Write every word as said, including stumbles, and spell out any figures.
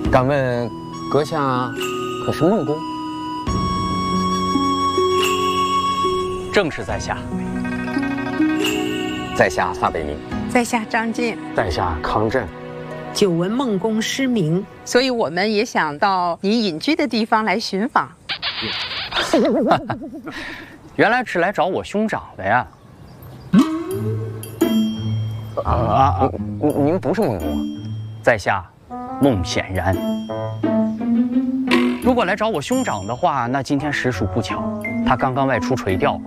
敢问阁下可是孟公？ 正是在下。 在下撒北冥。 在下张晋。 在下康震。 久闻孟公失明，所以我们也想到你隐居的地方来寻访。 原来是来找我兄长的呀！ 啊啊啊！您您不是孟公啊？ 在下孟显然。如果来找我兄长的话，那今天实属不巧，他刚刚外出垂钓，